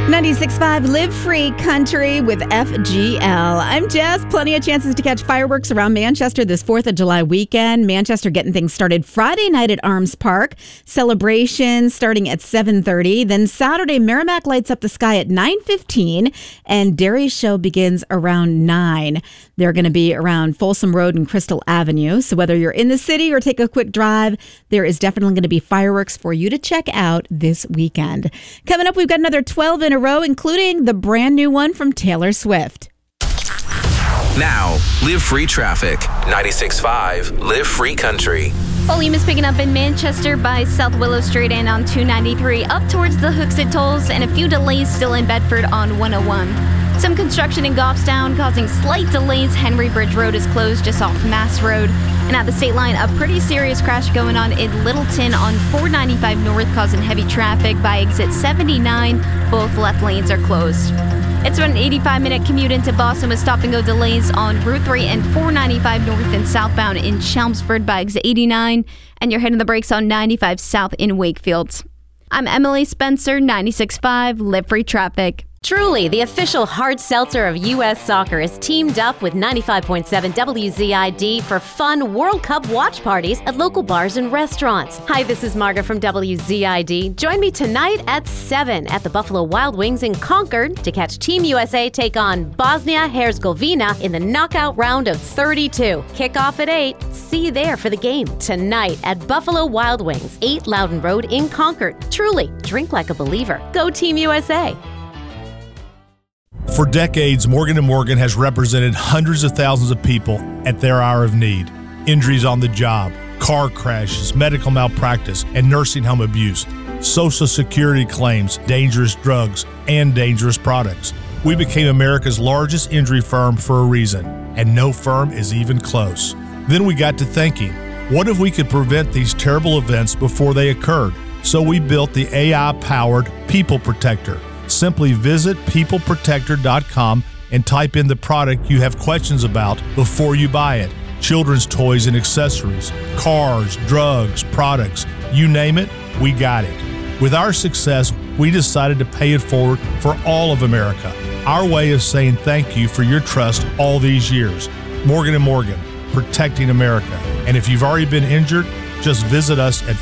96.5 Live Free Country with FGL. I'm Jess. Plenty of chances to catch fireworks around Manchester this 4th of July weekend. Manchester getting things started Friday night at Arms Park. Celebration starting at 7:30. Then Saturday, Merrimack lights up the sky at 9:15. And Derry's show begins around 9. They're going to be around Folsom Road and Crystal Avenue. So whether you're in the city or take a quick drive, there is definitely going to be fireworks for you to check out this weekend. Coming up, we've got another 12 in a row, including the brand new one from Taylor Swift. Now, Live Free Traffic. 96.5 Live Free Country. Volume is picking up in Manchester by South Willow Street and on 293 up towards the Hooksett Tolls, and a few delays still in Bedford on 101. Some construction in Goffstown causing slight delays. Henry Bridge Road is closed just off Mass Road. And at the state line, a pretty serious crash going on in Littleton on 495 North, causing heavy traffic by exit 79. Both left lanes are closed. It's about an 85-minute commute into Boston with stop-and-go delays on Route 3 and 495 North and southbound in Chelmsford by exit 89. And you're hitting the brakes on 95 South in Wakefield. I'm Emily Spencer, 96.5 Live Free Traffic. Truly, the official hard seltzer of U.S. soccer, is teamed up with 95.7 WZID for fun World Cup watch parties at local bars and restaurants. Hi, this is Margaret from WZID. Join me tonight at 7 at the Buffalo Wild Wings in Concord to catch Team USA take on Bosnia-Herzegovina in the knockout round of 32. Kickoff at 8. See you there for the game tonight at Buffalo Wild Wings, 8 Loudon Road in Concord. Truly, drink like a believer. Go Team USA. For decades, Morgan & Morgan has represented hundreds of thousands of people at their hour of need. Injuries on the job, car crashes, medical malpractice, and nursing home abuse, Social Security claims, dangerous drugs, and dangerous products. We became America's largest injury firm for a reason, and no firm is even close. Then we got to thinking, what if we could prevent these terrible events before they occurred? So we built the AI-powered People Protector. Simply visit peopleprotector.com and type in the product you have questions about before you buy it. Children's toys and accessories, cars, drugs, products, you name it, we got it. With our success, we decided to pay it forward for all of America. Our way of saying thank you for your trust all these years. Morgan & Morgan, protecting America. And if you've already been injured, just visit us at